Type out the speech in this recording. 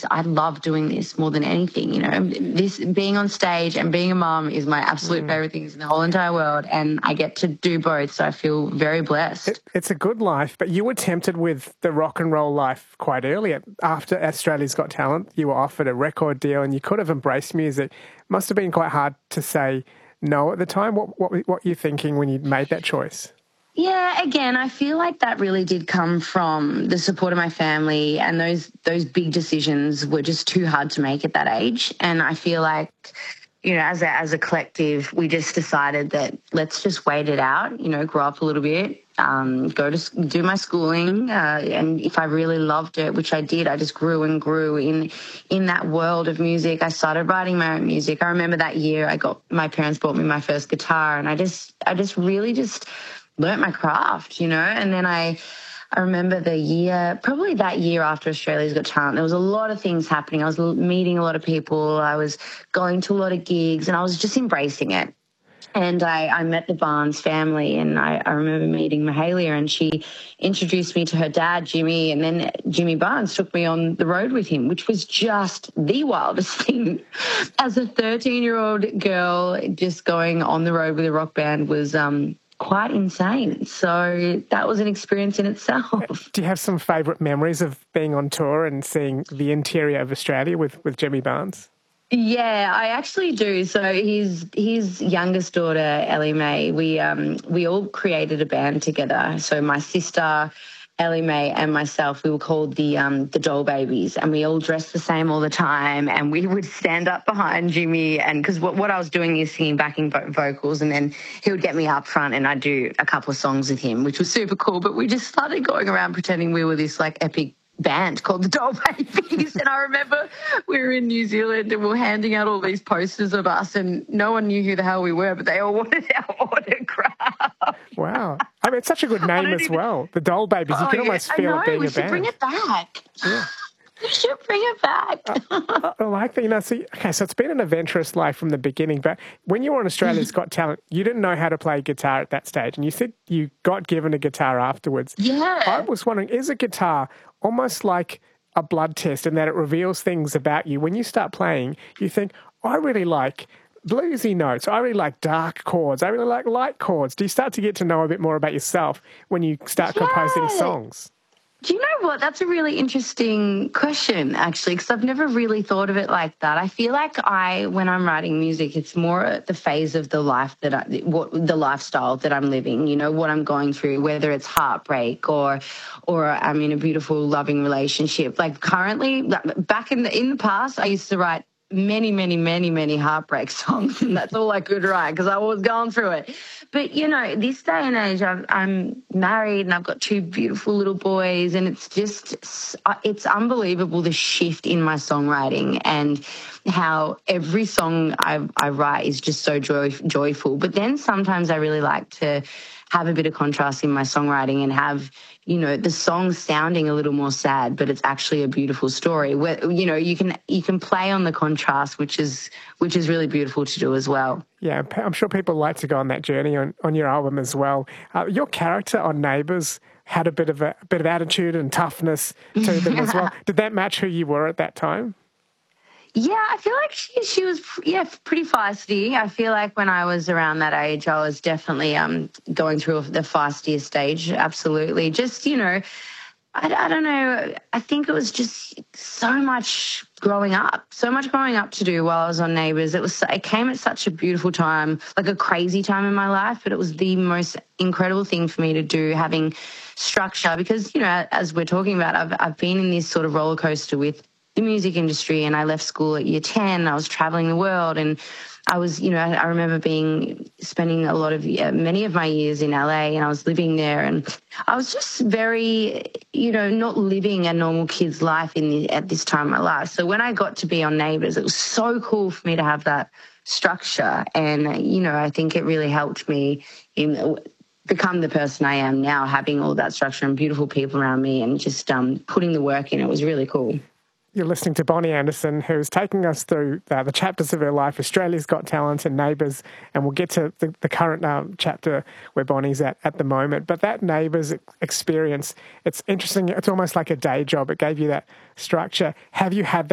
I love doing this more than anything. This being on stage and being a mum is my absolute favorite things in the whole entire world, and I get to do both, so I feel very blessed. It's a good life, but you were tempted with the rock and roll life quite early. After Australia's Got Talent, you were offered a record deal and you could have embraced music. Must have been quite hard to say no at the time. What were you thinking when you made that choice? Yeah, again, I feel like that really did come from the support of my family, and those big decisions were just too hard to make at that age. And I feel like, as a collective, we just decided that let's just wait it out, grow up a little bit, go to do my schooling. And if I really loved it, which I did, I just grew and grew in that world of music. I started writing my own music. I remember that year my parents bought me my first guitar, and I just really just learnt my craft, and then I remember probably that year after Australia's Got Talent, there was a lot of things happening. I was meeting a lot of people. I was going to a lot of gigs, and I was just embracing it. And I met the Barnes family, and I remember meeting Mahalia, and she introduced me to her dad, Jimmy, and then Jimmy Barnes took me on the road with him, which was just the wildest thing. As a 13-year-old girl, just going on the road with a rock band was quite insane. So that was an experience in itself. Do you have some favourite memories of being on tour and seeing the interior of Australia with Jimmy Barnes? Yeah, I actually do. So his youngest daughter, Ellie Mae, we all created a band together. So my sister, Ellie Mae, and myself, we were called the Doll Babies, and we all dressed the same all the time, and we would stand up behind Jimmy, and because what I was doing is singing backing vocals, and then he would get me up front and I'd do a couple of songs with him, which was super cool. But we just started going around pretending we were this epic band called the Doll Babies. And I remember we were in New Zealand and we were handing out all these posters of us, and no one knew who the hell we were, but they all wanted our autograph. Wow. I mean, it's such a good name as well. The Doll Babies. You can almost feel it being a band. We should bring it back. Yeah. We should bring it back. I like that. So it's been an adventurous life from the beginning, but when you were on Australia's Got Talent, you didn't know how to play guitar at that stage, and you said you got given a guitar afterwards. Yeah. I was wondering, is a guitar almost like a blood test in that it reveals things about you? When you start playing, you think, I really like bluesy notes, I really like dark chords, I really like light chords. Do you start to get to know a bit more about yourself when you start composing songs? Do you know what? That's a really interesting question, actually, because I've never really thought of it like that. I feel like when I'm writing music, it's more the phase of the life the lifestyle that I'm living, what I'm going through, whether it's heartbreak or I'm in a beautiful, loving relationship. Like currently, back in the past, I used to write many, many, many, many heartbreak songs, and that's all I could write because I was going through it. But, this day and age, I'm married and I've got two beautiful little boys, and it's unbelievable the shift in my songwriting and how every song I write is just so joyful. But then sometimes I really like to have a bit of contrast in my songwriting and have, the song sounding a little more sad, but it's actually a beautiful story where, you can play on the contrast, which is really beautiful to do as well. Yeah, I'm sure people like to go on that journey on your album as well. Your character on Neighbours had a bit of attitude and toughness to them as well. Did that match who you were at that time? Yeah, I feel like she was pretty feisty. I feel like when I was around that age, I was definitely going through the feistiest stage. Absolutely, just I don't know. I think it was just so much growing up to do while I was on Neighbours. It came at such a beautiful time, like a crazy time in my life, but it was the most incredible thing for me to do, having structure, because as we're talking about, I've been in this sort of roller coaster with the music industry, and I left school at year 10. I was traveling the world, and I was, I remember spending many of my years in LA, and I was living there, and I was just very, not living a normal kid's life at this time in my life. So when I got to be on Neighbours, it was so cool for me to have that structure, and I think it really helped me become the person I am now, having all that structure and beautiful people around me, and just putting the work in. It was really cool. You're listening to Bonnie Anderson, who's taking us through the chapters of her life, Australia's Got Talent and Neighbours, and we'll get to the current chapter where Bonnie's at the moment. But that Neighbours experience, it's interesting. It's almost like a day job. It gave you that structure. Have you had that